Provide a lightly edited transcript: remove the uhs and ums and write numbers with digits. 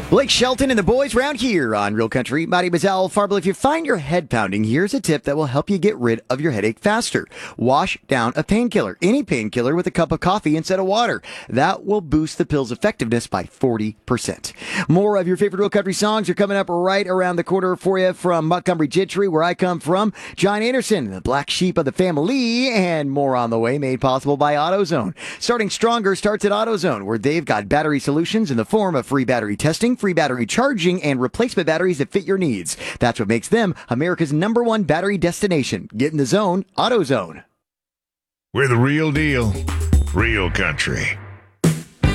Blake Shelton and the boys round here on Real Country. My name is Al Farble. If you find your head pounding, here's a tip that will help you get rid of your headache faster. Wash down a painkiller, any painkiller, with a cup of coffee instead of water. That will boost the pill's effectiveness by 40%. More of your favorite Real Country songs are coming up right around the corner for you from Montgomery Gentry, where I come from. John Anderson, the black sheep of the family, and more on the way, made possible by AutoZone. Starting stronger starts at AutoZone, where they've got battery solutions in the form of free battery testing, free battery charging, and replacement batteries that fit your needs. That's what makes them America's #1 battery destination. Get in the zone, AutoZone. We're the real deal, Real Country.